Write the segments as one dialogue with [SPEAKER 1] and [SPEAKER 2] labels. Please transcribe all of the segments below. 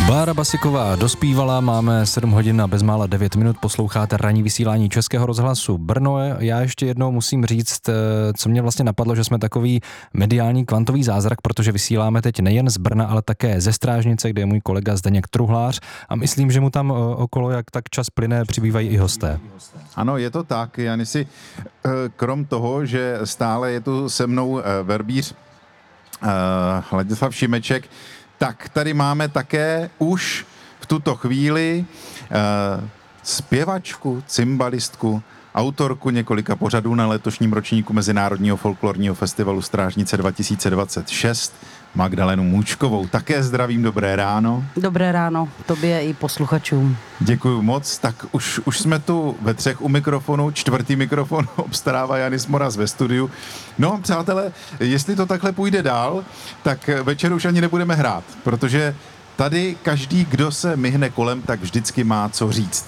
[SPEAKER 1] Bára Basiková dospívala, máme 7 hodin a bezmála 9 minut, posloucháte ranní vysílání Českého rozhlasu Brno. Já ještě jednou musím říct, co mě vlastně napadlo, že jsme takový mediální kvantový zázrak, protože vysíláme teď nejen z Brna, ale také ze Strážnice, kde je můj kolega Zdeněk Truhlář a myslím, že mu tam okolo, jak tak čas plyne, přibývají i hosté.
[SPEAKER 2] Ano, je to tak, Janisi, krom toho, že stále je tu se mnou verbíř Ladislav Šimeček, tak tady máme také už v tuto chvíli zpěvačku, cymbalistku, autorku několika pořadů na letošním ročníku Mezinárodního folklorního festivalu Strážnice 2026, Magdalenu Můčkovou. Také zdravím, dobré ráno.
[SPEAKER 3] Dobré ráno, tobě i posluchačům.
[SPEAKER 2] Děkuju moc, tak už jsme tu ve 3 u mikrofonu, 4. mikrofon obstarává Janis Moraz ve studiu. No, přátelé, jestli to takhle půjde dál, tak večer už ani nebudeme hrát, protože tady každý, kdo se myhne kolem, tak vždycky má co říct.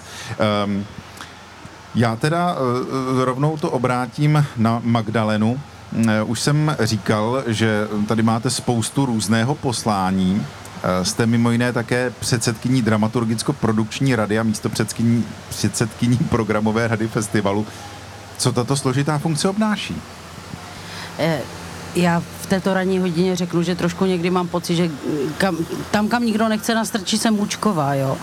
[SPEAKER 2] Já teda rovnou to obrátím na Magdalenu. Už jsem říkal, že tady máte spoustu různého poslání. Jste mimo jiné také předsedkyní dramaturgicko-produkční rady a předsedkyní programové rady festivalu. Co tato složitá funkce obnáší?
[SPEAKER 3] Já v této ranní hodině řeknu, že trošku někdy mám pocit, že kam nikdo nechce nastrčit, jsem Můčková, jo.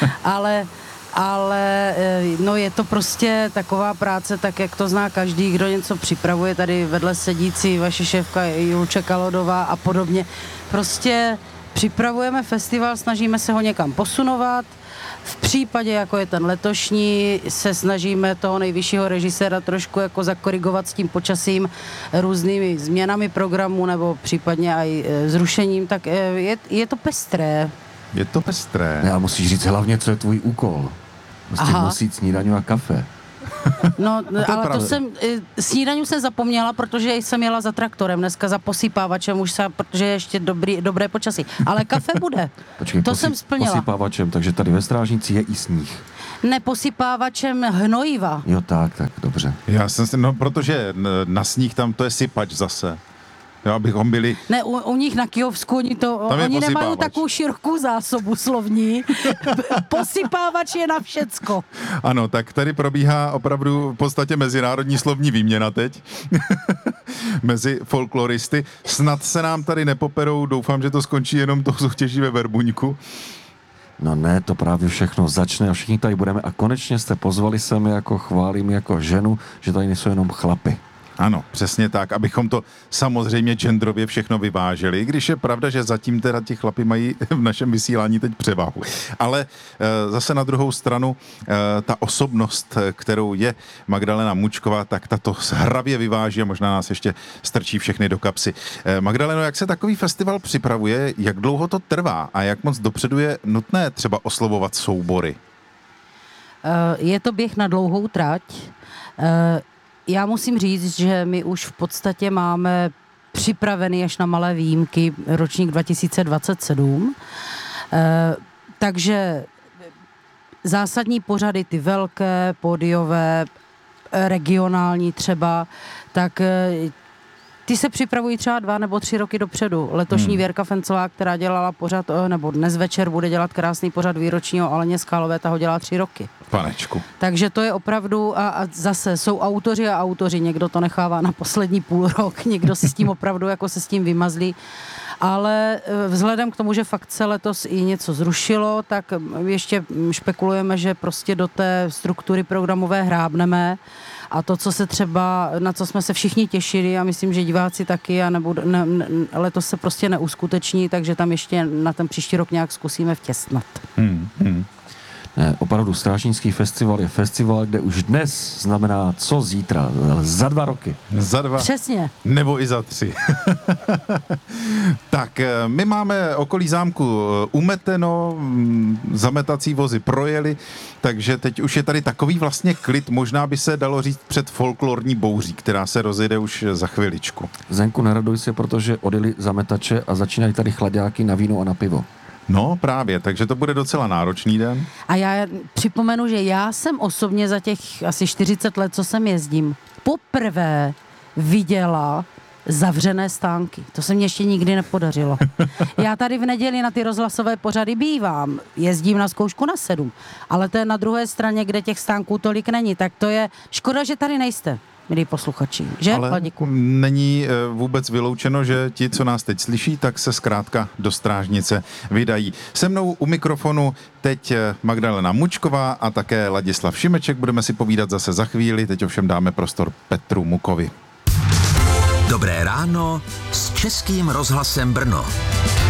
[SPEAKER 3] Ale no je to prostě taková práce, tak jak to zná každý, kdo něco připravuje, tady vedle sedící vaše šéfka Julča Kalodová a podobně. Prostě připravujeme festival, snažíme se ho někam posunovat. V případě, jako je ten letošní, se snažíme toho nejvyššího režiséra trošku jako zakorigovat s tím počasím, různými změnami programu nebo případně i zrušením, tak je to pestré.
[SPEAKER 2] Je to pestré.
[SPEAKER 4] Ne, ale musíš říct hlavně, co je tvůj úkol. Prostě musí snídaňu a kafe.
[SPEAKER 3] No, ale to snídaňu jsem zapomněla, protože jsem jela za traktorem dneska, za posypávačem, protože je ještě dobré počasí. Ale kafe bude.
[SPEAKER 4] Počkej,
[SPEAKER 3] to jsem splnila.
[SPEAKER 4] Posypávačem, takže tady ve Strážnici je i sníh.
[SPEAKER 3] Ne, posypávačem hnojiva.
[SPEAKER 4] Jo, tak, dobře.
[SPEAKER 2] Já jsem si, protože na sníh tam to je sypač zase. Jo, abychom byli...
[SPEAKER 3] Ne, u nich na Kyjovsku oni nemají takovou širokou zásobu slovní. Posypávač je na všecko.
[SPEAKER 2] Ano, tak tady probíhá opravdu v podstatě mezinárodní slovní výměna teď mezi folkloristy. Snad se nám tady nepoperou, doufám, že to skončí jenom tou soutěží ve Verbuňku.
[SPEAKER 4] No ne, to právě všechno začne a všichni tady budeme a konečně jste pozvali sem jako chválím jako ženu, že tady nejsou jenom chlapy.
[SPEAKER 2] Ano, přesně tak, abychom to samozřejmě genderově všechno vyváželi, když je pravda, že zatím teda ti chlapi mají v našem vysílání teď převahu. Ale zase na druhou stranu ta osobnost, kterou je Magdalena Můčková, tak ta to hravě vyváží a možná nás ještě strčí všechny do kapsy. Magdaleno, jak se takový festival připravuje, jak dlouho to trvá a jak moc dopředu je nutné třeba oslovovat soubory?
[SPEAKER 3] Je to běh na dlouhou trať. Já musím říct, že my už v podstatě máme připravený až na malé výjimky ročník 2027, takže zásadní pořady, ty velké, pódiové, regionální třeba, tak ty se připravují třeba 2 nebo 3 roky dopředu. Letošní Věrka Fencová, která dělala pořad, nebo dnes večer bude dělat krásný pořad výročního Aleně Skálové, ta ho dělá 3 roky.
[SPEAKER 2] Panečku.
[SPEAKER 3] Takže to je opravdu, a zase jsou autoři, někdo to nechává na poslední půl rok, někdo si s tím opravdu jako se s tím vymazlí, ale vzhledem k tomu, že fakt se letos i něco zrušilo, tak ještě špekulujeme, že prostě do té struktury programové hrábneme a to, co se třeba, na co jsme se všichni těšili a myslím, že diváci taky a letos se prostě neuskuteční, takže tam ještě na ten příští rok nějak zkusíme vtěsnat.
[SPEAKER 4] Ne, opravdu Strážnický festival je festival, kde už dnes znamená co zítra, za 2 roky.
[SPEAKER 2] Za 2.
[SPEAKER 3] Přesně.
[SPEAKER 2] Nebo i za 3. Tak, my máme okolí zámku umeteno, zametací vozy projeli, takže teď už je tady takový vlastně klid, možná by se dalo říct před folklorní bouří, která se rozjede už za chviličku.
[SPEAKER 4] Zenku, neraduj se, protože odjeli zametače a začínají tady chladáky na víno a na pivo.
[SPEAKER 2] No právě, takže to bude docela náročný den.
[SPEAKER 3] A já připomenu, že já jsem osobně za těch asi 40 let, co sem jezdím, poprvé viděla zavřené stánky. To se mně ještě nikdy nepodařilo. Já tady v neděli na ty rozhlasové pořady bývám, jezdím na zkoušku na 7, ale to je na druhé straně, kde těch stánků tolik není, tak to je škoda, že tady nejste, milí posluchači. Že?
[SPEAKER 2] Ale
[SPEAKER 3] Vladiku?
[SPEAKER 2] není vůbec vyloučeno, že ti, co nás teď slyší, tak se zkrátka do strážnice vydají. Se mnou u mikrofonu teď Magdalena Mučková a také Ladislav Šimeček. Budeme si povídat zase za chvíli, teď ovšem dáme prostor Petru Mukovi.
[SPEAKER 5] Dobré ráno s Českým rozhlasem Brno.